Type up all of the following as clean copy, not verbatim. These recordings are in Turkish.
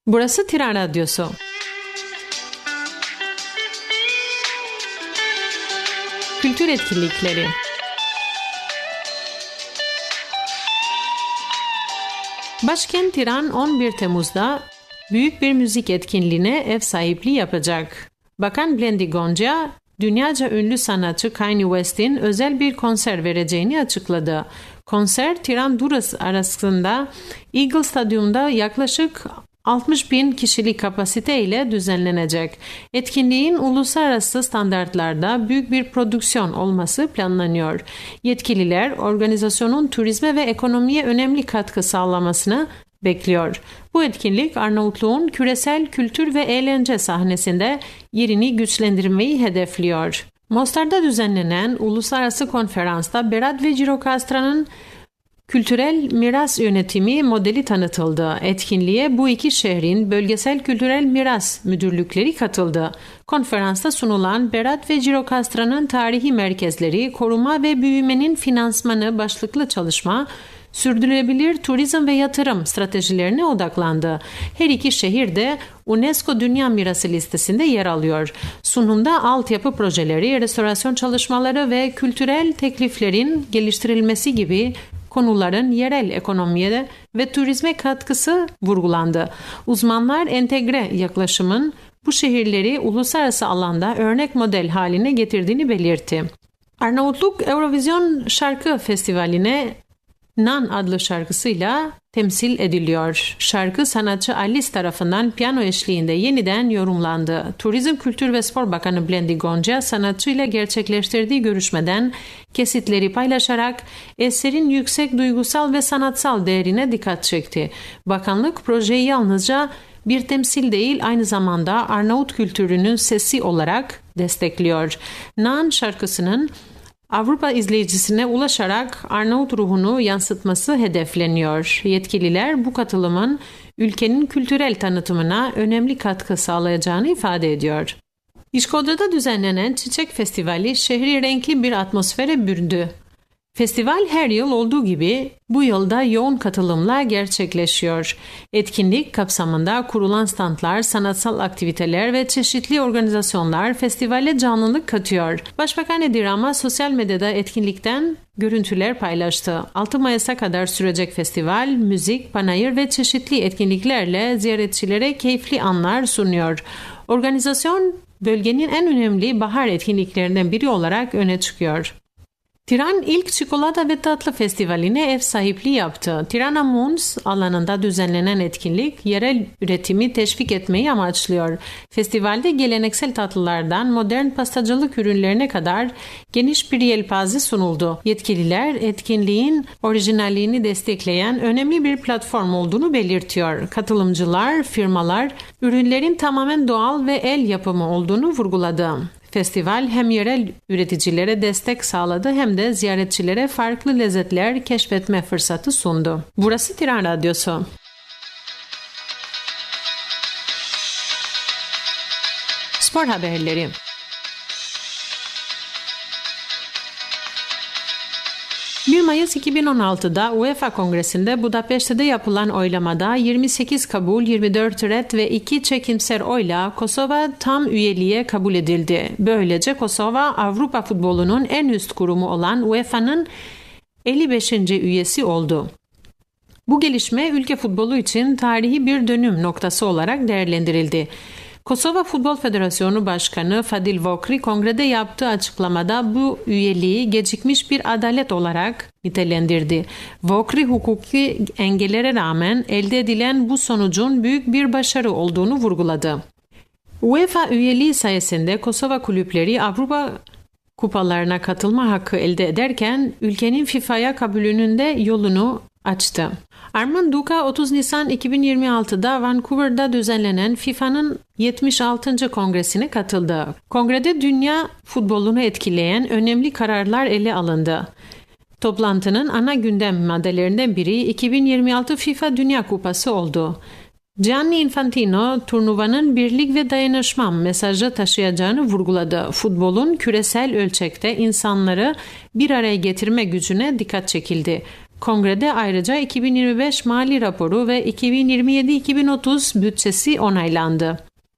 Burası Tiran Radyosu. Kültür etkinlikleri. Başkent Tiran 11 Temmuz'da büyük bir müzik etkinliğine ev sahipliği yapacak. Bakan Blendi Gonca, dünyaca ünlü sanatçı Kanye West'in özel bir konser vereceğini açıkladı. Konser Tiran-Durrës arasında Eagle Stadyum'da yaklaşık 60.000 kişilik kapasite ile düzenlenecek. Etkinliğin uluslararası standartlarda büyük bir prodüksiyon olması planlanıyor. Yetkililer organizasyonun turizme ve ekonomiye önemli katkı sağlamasını bekliyor. Bu etkinlik Arnavutluğun küresel kültür ve eğlence sahnesinde yerini güçlendirmeyi hedefliyor. Mostar'da düzenlenen uluslararası konferansta Berat ve Girocastra'nın kültürel miras yönetimi modeli tanıtıldı. Etkinliğe bu iki şehrin bölgesel kültürel miras müdürlükleri katıldı. Konferansta sunulan Berat ve Girocastra'nın tarihi merkezleri, koruma ve büyümenin finansmanı başlıklı çalışma, sürdürülebilir turizm ve yatırım stratejilerine odaklandı. Her iki şehir de UNESCO Dünya Mirası listesinde yer alıyor. Sunumda altyapı projeleri, restorasyon çalışmaları ve kültürel tekliflerin geliştirilmesi gibi konuların yerel ekonomiye ve turizme katkısı vurgulandı. Uzmanlar entegre yaklaşımın bu şehirleri uluslararası alanda örnek model haline getirdiğini belirtti. Arnavutluk Eurovision Şarkı Festivali'ne Nan adlı şarkısıyla temsil ediliyor. Şarkı sanatçı Alice tarafından piyano eşliğinde yeniden yorumlandı. Turizm, Kültür ve Spor Bakanı Blendi Gonca sanatçıyla gerçekleştirdiği görüşmeden kesitleri paylaşarak eserin yüksek duygusal ve sanatsal değerine dikkat çekti. Bakanlık projeyi yalnızca bir temsil değil, aynı zamanda Arnavut kültürünün sesi olarak destekliyor. Nan şarkısının Avrupa izleyicisine ulaşarak Arnavut ruhunu yansıtması hedefleniyor. Yetkililer bu katılımın ülkenin kültürel tanıtımına önemli katkı sağlayacağını ifade ediyor. İşkodra'da düzenlenen Çiçek Festivali şehri renkli bir atmosfere büründü. Festival her yıl olduğu gibi bu yılda yoğun katılımla gerçekleşiyor. Etkinlik kapsamında kurulan standlar, sanatsal aktiviteler ve çeşitli organizasyonlar festivale canlılık katıyor. Başbakan Edi Rama sosyal medyada etkinlikten görüntüler paylaştı. 6 Mayıs'a kadar sürecek festival, müzik, panayır ve çeşitli etkinliklerle ziyaretçilere keyifli anlar sunuyor. Organizasyon bölgenin en önemli bahar etkinliklerinden biri olarak öne çıkıyor. Tiran ilk çikolata ve tatlı festivaline ev sahipliği yaptı. Tirana Moons alanında düzenlenen etkinlik yerel üretimi teşvik etmeyi amaçlıyor. Festivalde geleneksel tatlılardan modern pastacılık ürünlerine kadar geniş bir yelpaze sunuldu. Yetkililer etkinliğin orijinalliğini destekleyen önemli bir platform olduğunu belirtiyor. Katılımcılar, firmalar ürünlerin tamamen doğal ve el yapımı olduğunu vurguladı. Festival hem yerel üreticilere destek sağladı hem de ziyaretçilere farklı lezzetler keşfetme fırsatı sundu. Burası Tiran Radyosu. Spor haberleri. 1 Mayıs 2016'da UEFA Kongresi'nde Budapeşte'de yapılan oylamada 28 kabul, 24 red ve 2 çekimser oyla Kosova tam üyeliğe kabul edildi. Böylece Kosova Avrupa futbolunun en üst kurumu olan UEFA'nın 55. üyesi oldu. Bu gelişme ülke futbolu için tarihi bir dönüm noktası olarak değerlendirildi. Kosova Futbol Federasyonu Başkanı Fadil Vokri kongrede yaptığı açıklamada bu üyeliği gecikmiş bir adalet olarak nitelendirdi. Vokri hukuki engellere rağmen elde edilen bu sonucun büyük bir başarı olduğunu vurguladı. UEFA üyeliği sayesinde Kosova kulüpleri Avrupa kupalarına katılma hakkı elde ederken ülkenin FIFA'ya kabulünün de yolunu açtı. Armand Duka 30 Nisan 2026'da Vancouver'da düzenlenen FIFA'nın 76. kongresine katıldı. Kongrede dünya futbolunu etkileyen önemli kararlar ele alındı. Toplantının ana gündem maddelerinden biri 2026 FIFA Dünya Kupası oldu. Gianni Infantino turnuvanın birlik ve dayanışma mesajı taşıyacağını vurguladı. Futbolun küresel ölçekte insanları bir araya getirme gücüne dikkat çekildi. Kongrede ayrıca 2025 mali raporu ve 2027-2030 bütçesi onaylandı.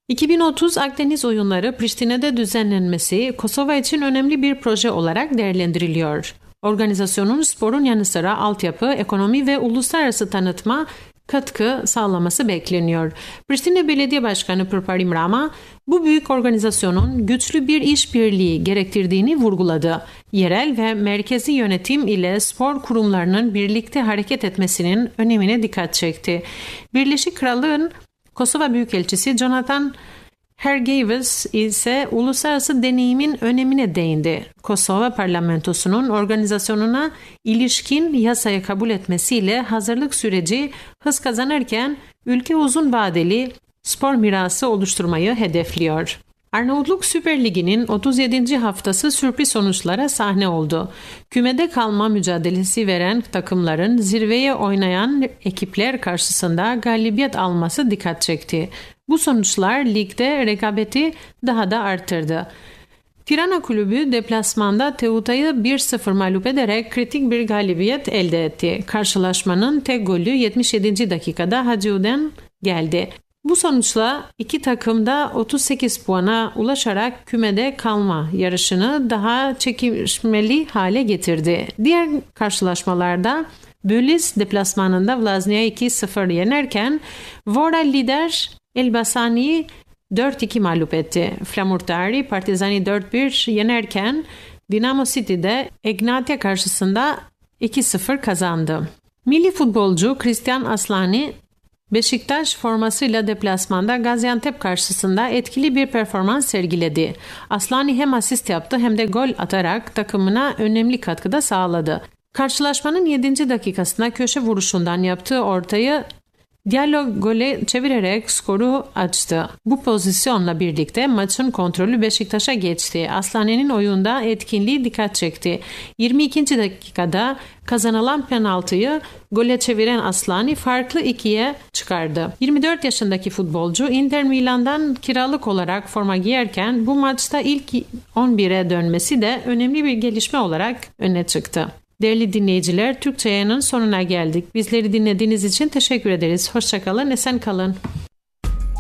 2030 Akdeniz Oyunları Priştine'de düzenlenmesi Kosova için önemli bir proje olarak değerlendiriliyor. Organizasyonun sporun yanı sıra altyapı, ekonomi ve uluslararası tanıtma katkı sağlaması bekleniyor. Priştine Belediye Başkanı Pırparim Rama, bu büyük organizasyonun güçlü bir işbirliği gerektirdiğini vurguladı. Yerel ve merkezi yönetim ile spor kurumlarının birlikte hareket etmesinin önemine dikkat çekti. Birleşik Krallık'ın Kosova Büyükelçisi Jonathan Hergeves ise uluslararası deneyimin önemine değindi. Kosova Parlamentosu'nun organizasyonuna ilişkin yasayı kabul etmesiyle hazırlık süreci hız kazanırken ülke uzun vadeli spor mirası oluşturmayı hedefliyor. Arnavutluk Süper Ligi'nin 37. haftası sürpriz sonuçlara sahne oldu. Kümede kalma mücadelesi veren takımların zirveye oynayan ekipler karşısında galibiyet alması dikkat çekti. Bu sonuçlar ligde rekabeti daha da arttırdı. Tirana Kulübü deplasmanda Teuta'yı 1-0 mağlup ederek kritik bir galibiyet elde etti. Karşılaşmanın tek golü 77. dakikada Hacıu'dan geldi. Bu sonuçla iki takım da 38 puana ulaşarak kümede kalma yarışını daha çekişmeli hale getirdi. Diğer karşılaşmalarda Bölis deplasmanında Vlaznia'yı 2-0 yenerken Vora lider Elbasani'yi 4-2 mağlup etti. Flamurtari Partizan'ı 4-1 yenerken Dinamo City'de Egnatia karşısında 2-0 kazandı. Milli futbolcu Christian Aslani Beşiktaş formasıyla deplasmanda Gaziantep karşısında etkili bir performans sergiledi. Aslani hem asist yaptı hem de gol atarak takımına önemli katkıda sağladı. Karşılaşmanın 7. dakikasında köşe vuruşundan yaptığı ortayı Diallo gole çevirerek skoru açtı. Bu pozisyonla birlikte maçın kontrolü Beşiktaş'a geçti. Aslani'nin oyunda etkinliği dikkat çekti. 22. dakikada kazanılan penaltıyı gole çeviren Aslani farklı 2'ye çıkardı. 24 yaşındaki futbolcu Inter Milan'dan kiralık olarak forma giyerken bu maçta ilk 11'e dönmesi de önemli bir gelişme olarak öne çıktı. Değerli dinleyiciler, Türkçe yayının sonuna geldik. Bizleri dinlediğiniz için teşekkür ederiz. Hoşça kalın, esen kalın.